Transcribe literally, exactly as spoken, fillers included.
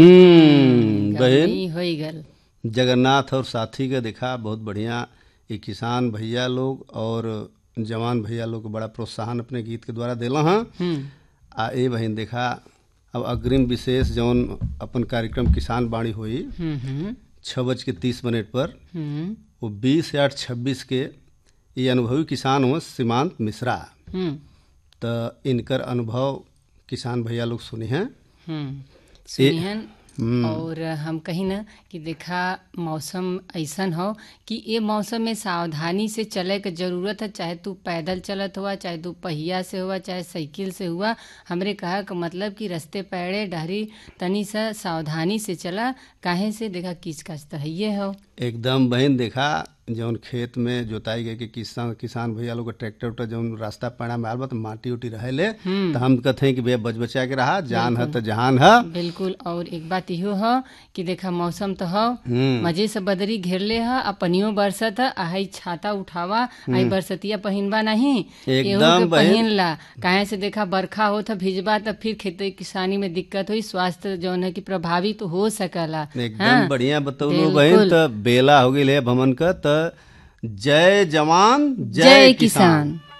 हम्म, बहन गवनी होई गल। जगन्नाथ और साथी का देखा बहुत बढ़िया। ये किसान भैया लोग और जवान भैया लोग को बड़ा प्रोत्साहन अपने गीत के द्वारा दिला हाँ। हम्म आ ए बहन देखा अब अग्रिम विशेष जौन अपन कार्यक्रम किसान बाणी हुई हम्म हम्म छः बज के तीस मिनट पर हम्म वो बीस आठ छब्बीस के ये अनुभवी किसान हुए सीमांत मिश्रा। हम्म तो इनकर अनुभव किसान भैया लोग सुने हैं। हम्म सुनिहन। और हम कही ना कि देखा मौसम ऐसन हो कि ये मौसम में सावधानी से चले के जरूरत है, चाहे तू पैदल चलत हुआ, चाहे तू पहिया से हुआ, चाहे साइकिल से हुआ। हमरे कहा का मतलब कि रस्ते पैड़े डहरी तनी सा सावधानी से चला, काहे से देखा किच कच तो है हो। एकदम बहन देखा जौन खेत में जोताई गए कि किसान किसान भैया लोग ट्रैक्टर उक्टर जौन रास्ता पैड़ा में आल बा तो माटी उटी रहे ले तो हम कहते हैं कि भैया बच बचा के रहा, जान है तो जहान है। बिल्कुल। और एक बात इहो हो कि देखा मौसम तो हो मजे से बदरी घेरले है, आ पनियो बरसत है, आई छाता उठावा, आई बरसतिया पहिनबा नहीं एहू के पहिन ला, काहे से देखा बरखा हो तो भिजबा तो फिर खेती किसानी में दिक्कत हुई, स्वास्थ्य जौन है कि प्रभावित हो सकला। एकदम बढ़िया बतौलो बहन। तो बेला हो गई ले भमन का। तो जय जवान जय, जय किसान। किसान।